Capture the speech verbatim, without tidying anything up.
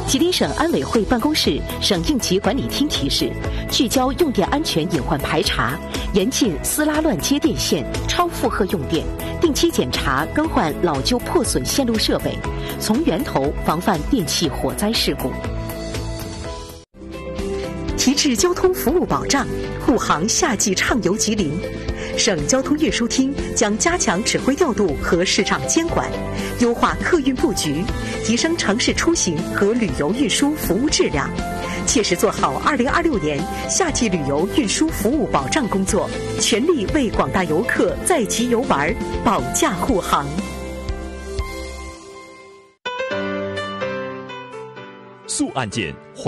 吉林省安委会办公室、省应急管理厅提示：聚焦用电安全隐患排查，严禁私拉乱接电线、超负荷用电，定期检查更换老旧破损线路设备，从源头防范电气火灾事故。提质交通服务保障，护航夏季畅游吉林。省交通运输厅将加强指挥调度和市场监管，优化客运布局，提升城市出行和旅游运输服务质量，切实做好二零二六年夏季旅游运输服务保障工作，全力为广大游客在吉游玩保驾护航。 速案件